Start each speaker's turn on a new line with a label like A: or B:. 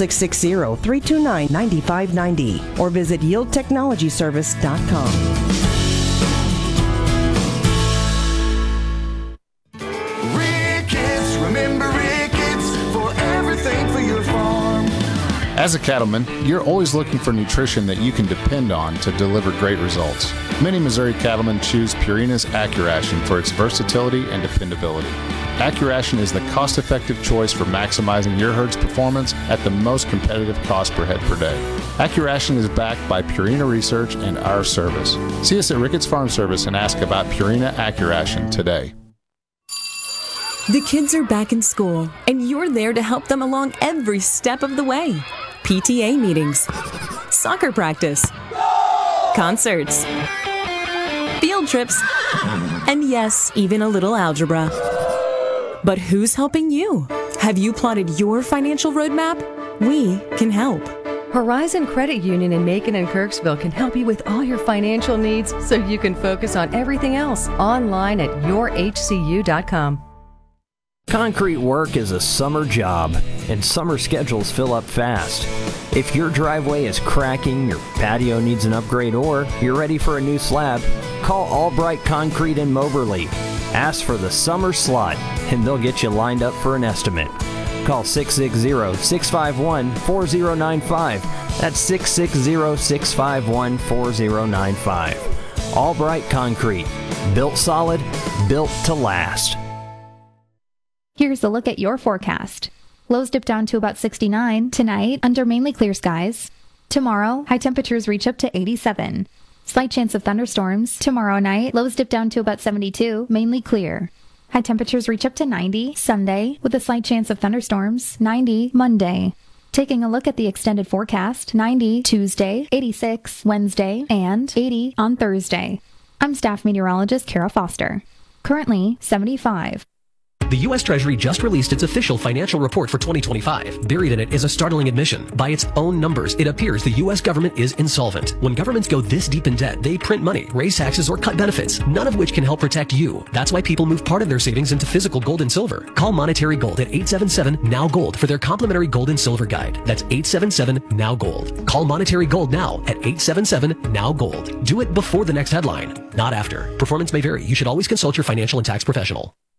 A: 660-329-9590 or visit yieldtechnologyservice.com.
B: Ricketts, remember Ricketts for everything for your farm.
C: As a cattleman, you're always looking for nutrition that you can depend on to deliver great results. Many Missouri cattlemen choose Purina's AccuRation for its versatility and dependability. AccuRation is the cost-effective choice for maximizing your herd's performance at the most competitive cost per head per day. AccuRation is backed by Purina Research and our service. See us at Ricketts Farm Service and ask about Purina AccuRation today.
D: The kids are back in school, and you're there to help them along every step of the way. PTA meetings, soccer practice, concerts, field trips, and yes, even a little algebra. But who's helping you? Have you plotted your financial roadmap? We can help.
E: Horizon Credit Union in Macon and Kirksville can help you with all your financial needs so you can focus on everything else online at yourhcu.com.
F: Concrete work is a summer job, and summer schedules fill up fast. If your driveway is cracking, your patio needs an upgrade, or you're ready for a new slab, call Albright Concrete in Moberly. Ask for the summer slot, and they'll get you lined up for an estimate. Call 660-651-4095. That's 660-651-4095. Albright Concrete. Built solid, built to last.
G: Here's a look at your forecast. Lows dip down to about 69 tonight under mainly clear skies. Tomorrow, high temperatures reach up to 87. Slight chance of thunderstorms. Tomorrow night, lows dip down to about 72, mainly clear. High temperatures reach up to 90 Sunday with a slight chance of thunderstorms. 90 Monday. Taking a look at the extended forecast, 90 Tuesday, 86 Wednesday, and 80 on Thursday. I'm staff meteorologist Kara Foster. Currently 75.
H: The U.S. Treasury just released its official financial report for 2025. Buried in it is a startling admission. By its own numbers, it appears the U.S. government is insolvent. When governments go this deep in debt, they print money, raise taxes, or cut benefits, none of which can help protect you. That's why people move part of their savings into physical gold and silver. Call Monetary Gold at 877-NOW-GOLD for their complimentary gold and silver guide. That's 877-NOW-GOLD. Call Monetary Gold now at 877-NOW-GOLD. Do it before the next headline, not after. Performance may vary. You should always consult your financial and tax professional.